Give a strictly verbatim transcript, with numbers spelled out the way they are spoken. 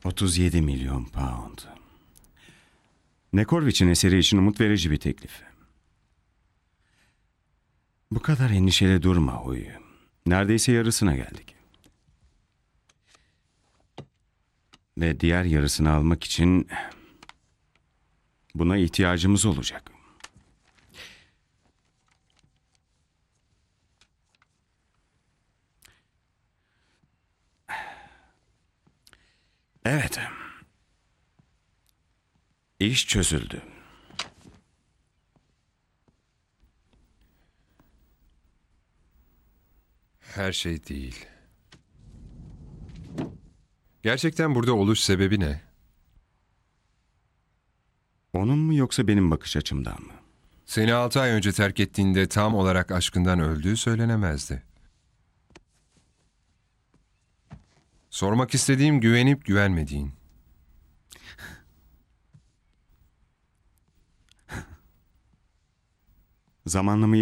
otuz yedi milyon pound. Nekorvich'in eseri için umut verici bir teklif. Bu kadar endişeli durma Huy. Neredeyse yarısına geldik. Ve diğer yarısını almak için buna ihtiyacımız olacak. Evet. İş çözüldü. Her şey değil. Gerçekten burada oluş sebebi ne? Onun mu yoksa benim bakış açımdan mı? Seni altı ay önce terk ettiğinde tam olarak aşkından öldüğü söylenemezdi. Sormak istediğim güvenip güvenmediğin. Zamanlamayı